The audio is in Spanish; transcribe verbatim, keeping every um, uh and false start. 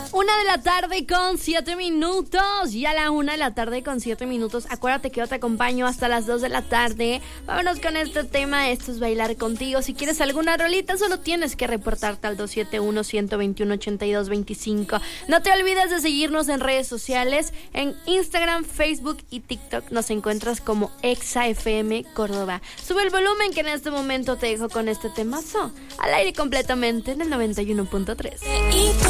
Una de la tarde con siete minutos. Ya a la una de la tarde con siete minutos. Acuérdate que yo te acompaño hasta las dos de la tarde. Vámonos con este tema. Esto es Bailar Contigo. Si quieres alguna rolita, solo tienes que reportarte al dos siete uno, uno dos uno, ocho dos dos cinco. No te olvides de seguirnos en redes sociales. En Instagram, Facebook y TikTok nos encuentras como Exa F M Córdoba. Sube el volumen que en este momento te dejo con este temazo. Al aire completamente en el noventa y uno punto tres.